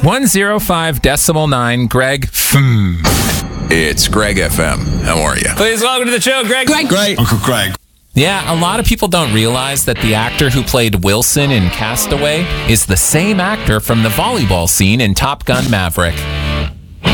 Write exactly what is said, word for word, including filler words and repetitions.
one oh five decimal nine, Greg. Hmm. It's Greg F M. How are you? Please welcome to the show, Greg. Greg. Great. Uncle Greg. Yeah, a lot of people don't realize that the actor who played Wilson in Castaway is the same actor from the volleyball scene in Top Gun Maverick.